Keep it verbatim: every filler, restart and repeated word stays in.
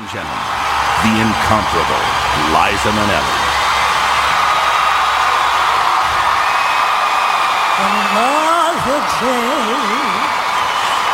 and gentlemen, the incomparable Liza Minnelli. Another day